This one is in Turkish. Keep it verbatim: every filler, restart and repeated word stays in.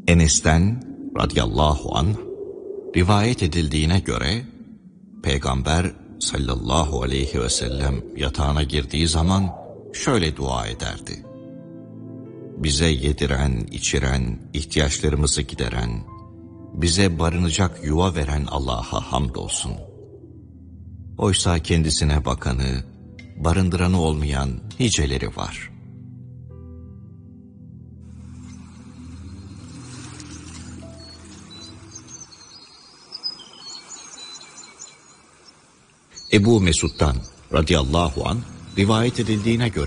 Enes'ten radıyallahu anh rivayet edildiğine göre Peygamber sallallahu aleyhi ve sellem yatağına girdiği zaman şöyle dua ederdi: bize yediren, içiren, ihtiyaçlarımızı gideren, bize barınacak yuva veren Allah'a hamdolsun. Oysa kendisine bakanı, barındıranı olmayan niceleri var. Ebu Mesud'dan radıyallahu anh rivayet edildiğine göre